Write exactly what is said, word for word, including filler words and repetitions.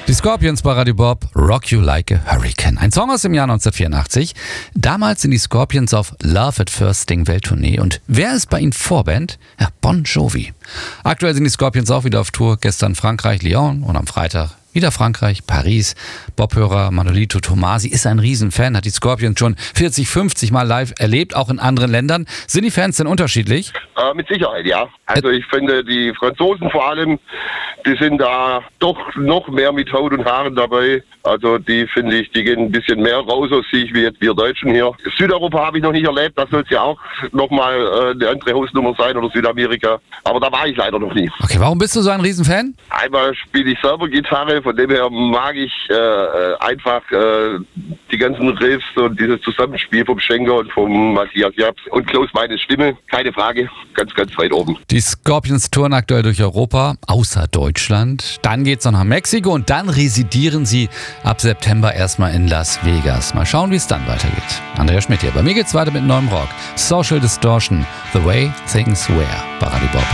Die Scorpions bei Radio Bob, Rock You Like a Hurricane. Ein Song aus dem Jahr neunzehnhundertvierundachtzig. Damals sind die Scorpions auf Love at First Sting Welttournee. Und wer ist bei ihnen Vorband? Ja, Bon Jovi. Aktuell sind die Scorpions auch wieder auf Tour. Gestern Frankreich, Lyon und am Freitag wieder Frankreich, Paris. Bobhörer Manolito Tomasi ist ein Riesenfan, hat die Scorpions schon vierzig, fünfzig Mal live erlebt, auch in anderen Ländern. Sind die Fans denn unterschiedlich? Äh, mit Sicherheit, ja. Also ich finde, die Franzosen vor allem, die sind da doch noch mehr mit Haut und Haaren dabei. Also die finde ich, die gehen ein bisschen mehr raus aus sich, wie jetzt wir Deutschen hier. Südeuropa habe ich noch nicht erlebt, das soll es ja auch nochmal äh, eine andere Hausnummer sein, oder Südamerika. Aber da war ich leider noch nie. Okay, warum bist du so ein Riesenfan? Einmal spiele ich selber Gitarre, von dem her mag ich äh, einfach äh, die ganzen Riffs und dieses Zusammenspiel vom Schenker und vom Matthias Japs und Klaus meine Stimme, keine Frage, ganz, ganz weit oben. Die Scorpions touren aktuell durch Europa, außer Deutschland. Dann geht's noch nach Mexiko und dann residieren sie ab September erstmal in Las Vegas. Mal schauen, wie es dann weitergeht. Andreas Schmidt hier. Bei mir geht's weiter mit neuem Rock. Social Distortion, The Way Things Were bei Radio Bob.